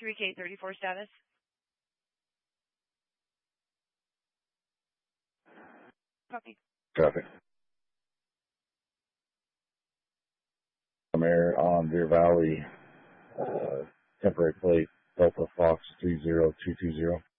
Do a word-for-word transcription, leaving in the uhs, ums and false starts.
three K thirty-four status. Copy. Copy. I'm air on Deer Valley, uh, temporary plate, Delta Fox three zero two two zero.